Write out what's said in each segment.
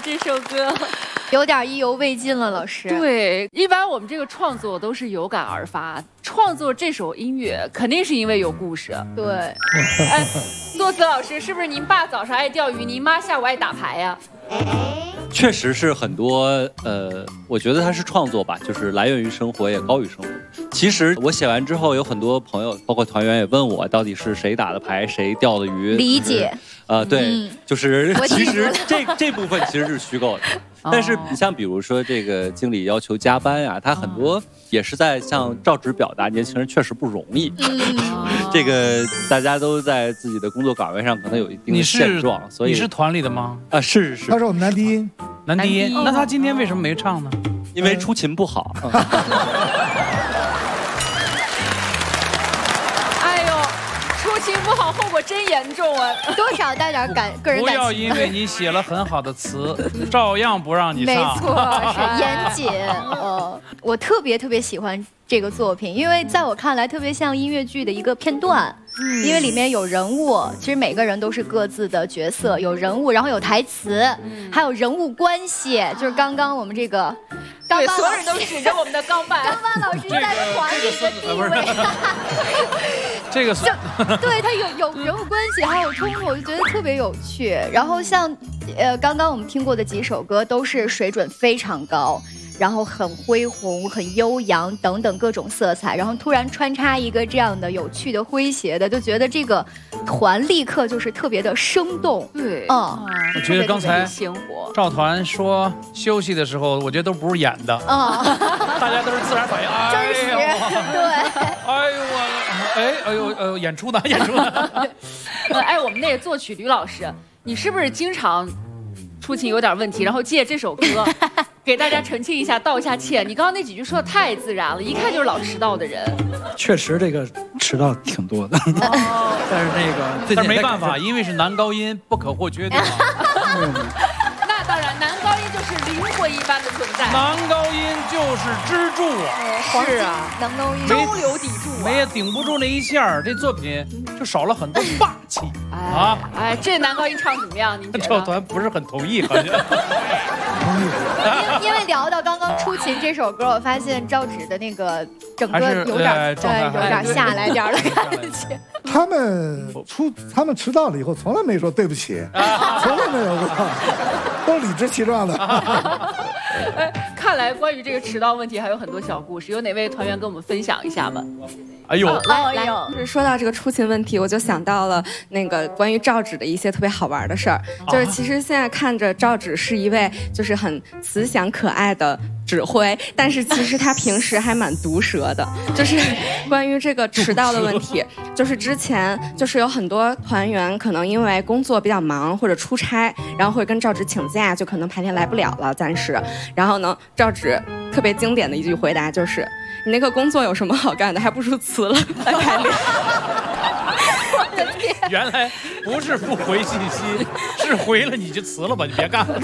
这首歌。 有点意犹未尽了，老师。 对，一般我们这个创作都是有感而发，创作这首音乐肯定是因为有故事。 对， 哎，作词老师，是不是您爸早上爱钓鱼，您妈下午爱打牌呀？ 确实是很多，我觉得它是创作吧，就是来源于生活，也高于生活。其实我写完之后，有很多朋友，包括团员也问我，到底是谁打的牌，谁钓的鱼。 理解。 对，就是其实这部分其实是虚构的。但是你像比如说这个经理要求加班呀，他很多也是在向赵芷表达年轻人确实不容易。这个大家都在自己的工作岗位上可能有一定的现状，所以你是团里的吗？ 啊，是。 他是我们男低音。 男低音，那他今天为什么没唱呢？ 因为出勤不好。 哎呦，出勤不好，后果真严重啊！ 多少带点个人感情。 不要因为你写了很好的词，照样不让你唱。 没错，是严谨。我特别喜欢这个作品，因为在我看来特别像音乐剧的一个片段。因为里面有人物，其实每个人都是各自的角色，有人物，然后有台词，还有人物关系。就是刚刚我们这个， 对，所有人都指着我们的钢板。 钢板老师在团里的地位， 这个是， 对他有人物关系，还有冲突，我就觉得特别有趣。然后像刚刚我们听过的几首歌，都是水准非常高。然后很恢宏、很悠扬等等各种色彩，然后突然穿插一个这样的有趣的、诙谐的，就觉得这个团立刻就是特别的生动。 对， 我觉得刚才赵团说休息的时候，我觉得都不是演的，大家都是自然反应， 真实，对。 哎呦，演出呢， 哎，我们那个作曲吕老师，你是不是经常出勤有点问题，然后借这首歌给大家澄清一下，道一下歉？你刚刚那几句说的太自然了，一看就是老迟到的人。 确实，这个迟到挺多的，但是但是没办法，因为是男高音，不可或缺的。 那当然，男高音就是灵魂一般的存在， 男高音就是支柱啊！ 是啊， 男高音中流砥柱， 没也顶不住那一下，这作品就少了很多霸气啊！ 哎，这男高音唱怎么样？您觉得？ 赵团不是很同意，好像。 因为聊到刚刚出勤这首歌，我发现赵芷的那个整个有点下来点的感觉。 他们迟到了以后，从来没说对不起，从来没有过，都理直气壮的。 看来关于这个迟到问题还有很多小故事，有哪位团员跟我们分享一下吗？ 哎呦， 来，就是说到这个出勤问题，我就想到了那个关于赵芷的一些特别好玩的事儿。就是其实现在看着赵芷是一位就是很慈祥可爱的指挥，但是其实他平时还蛮毒舌的。就是关于这个迟到的问题，就是之前就是有很多团员可能因为工作比较忙或者出差，然后会跟赵芷请假，就可能排练来不了了，暂时。然后呢，赵芷特别经典的一句回答就是：“你那个工作有什么好干的？还不如辞了来排练。” 原来不是不回信息，是回了你就辞了吧，你别干了。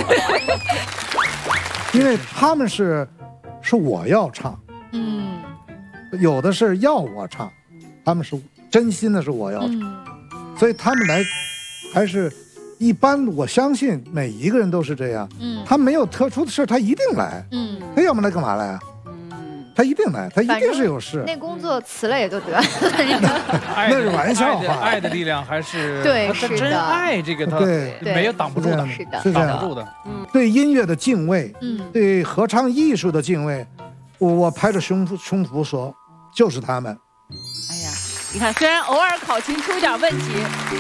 因为他们是我要唱，有的是要我唱，他们是真心的是我要唱，所以他们来还是一般，我相信每一个人都是这样，他没有特殊的事，他一定来，他要么来干嘛来啊？他一定来，他一定是有事。 那工作辞了也就得了， 那是玩笑话。 爱的力量还是对， 他真爱这个他没有挡不住的， 是的， 是这样挡不住的。 对音乐的敬畏，对合唱艺术的敬畏，我拍着胸脯说，就是他们。 哎呀，你看，虽然偶尔考勤出一点问题，